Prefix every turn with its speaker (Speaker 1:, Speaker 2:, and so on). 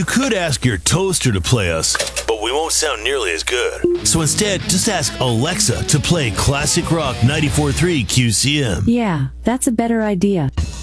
Speaker 1: You could ask your toaster to play us, but we won't sound nearly as good. So instead, just ask Alexa to play Classic Rock 94.3 QCM.
Speaker 2: Yeah, that's a better idea.